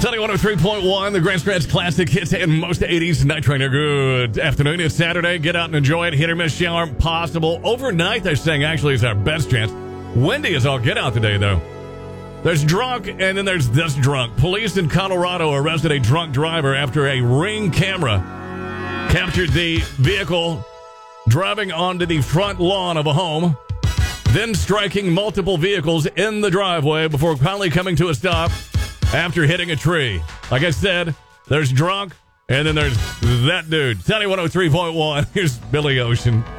Sunny 103.1, the Grand Stretch Classic Hits and most 80s Night Trainer. Good afternoon. It's Saturday. Get out and enjoy it. Hit or miss shower possible. Overnight, they're saying, actually, is our best chance. Windy is all get out today, though. There's drunk, and then there's this drunk. Police in Colorado arrested a drunk driver after a Ring camera captured the vehicle driving onto the front lawn of a home, then striking multiple vehicles in the driveway before finally coming to a stop after hitting a tree. Like I said, there's drunk, and then there's that dude. Sunny 103.1. Here's Billy Ocean.